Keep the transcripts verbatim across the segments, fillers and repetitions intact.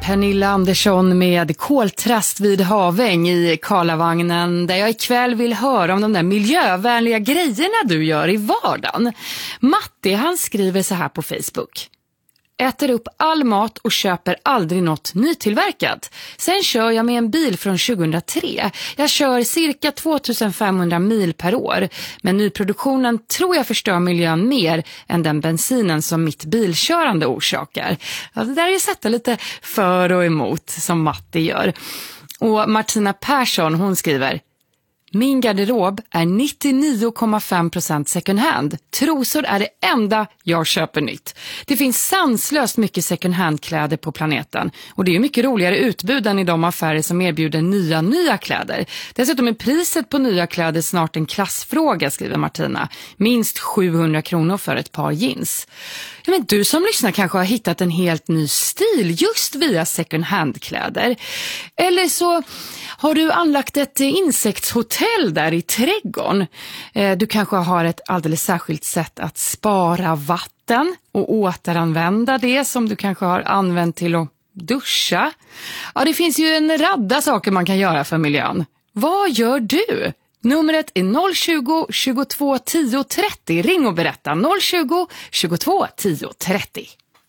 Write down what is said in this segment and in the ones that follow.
Pernilla Andersson med Koltrast vid Haväng i Karlavagnen, där jag ikväll vill höra om de där miljövänliga grejerna du gör i vardagen. Matti, han skriver så här på Facebook. Äter upp all mat och köper aldrig något nytillverkat. Sen kör jag med en bil från tjugohundratre. Jag kör cirka tvåtusenfemhundra mil per år. Men nyproduktionen tror jag förstör miljön mer än den bensinen som mitt bilkörande orsakar. Ja, det där är ju sätta lite för och emot som Matti gör. Och Martina Persson, hon skriver: min garderob är nittionio komma fem procent second hand. Trosor är det enda jag köper nytt. Det finns sanslöst mycket second hand-kläder på planeten. Och det är ju mycket roligare utbud än i de affärer som erbjuder nya, nya kläder. Dessutom är priset på nya kläder snart en klassfråga, skriver Martina. Minst sjuhundra kronor för ett par jeans. Ja, men du som lyssnar kanske har hittat en helt ny stil just via second hand-kläder. Eller så har du anlagt ett insektshotell där i trädgården. Du kanske har ett alldeles särskilt sätt att spara vatten och återanvända det som du kanske har använt till att duscha. Ja, det finns ju en radda saker man kan göra för miljön. Vad gör du? Numret är noll tjugo, tjugotvå, tio, trettio. Ring och berätta. noll tjugo, tjugotvå, tio, trettio.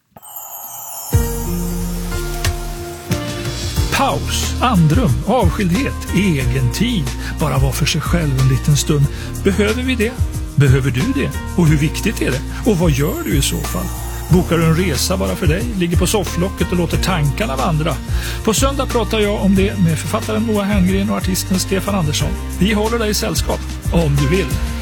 Paus, andrum, avskildhet, egen tid. Bara vara för sig själv en liten stund. Behöver vi det? Behöver du det? Och hur viktigt är det? Och vad gör du i så fall? Bokar du en resa bara för dig? Ligger på sofflocket och låter tankarna vandra? På söndag pratar jag om det med författaren Moa Herngren och artisten Stefan Andersson. Vi håller dig i sällskap, om du vill.